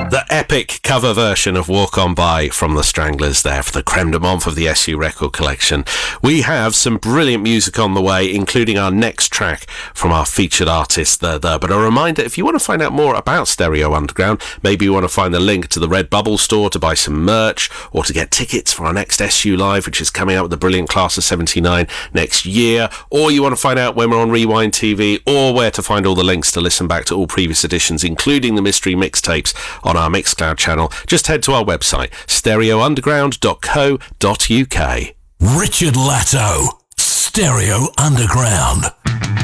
The epic cover version of Walk On By from the Stranglers there for the creme de menthe of the SU record collection. We have some brilliant music on the way, including our next track from our featured artist, The. But a reminder, if you want to find out more about Stereo Underground, maybe you want to find the link to the Redbubble store to buy some merch or to get tickets for our next SU Live, which is coming out with the brilliant Class of 79 next year, or you want to find out when we're on Rewind TV, or where to find all the links to listen back to all previous editions, including the mystery mixtapes on our Mixcloud channel, just head to our website, stereounderground.co.uk. Richard Latto, Stereo Underground.